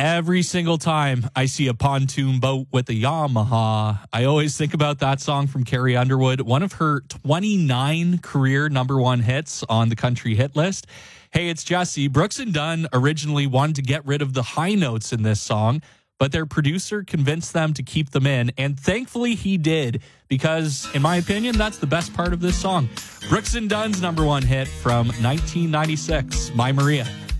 Every single time I see a pontoon boat with a Yamaha, I always think about that song from Carrie Underwood, one of her 29 career number one hits on the country hit list. Hey, it's Jesse. Brooks and Dunn originally wanted to get rid of the high notes in this song, but their producer convinced them to keep them in, and thankfully he did, because in my opinion, that's the best part of this song. Brooks and Dunn's number one hit from 1996, My Maria.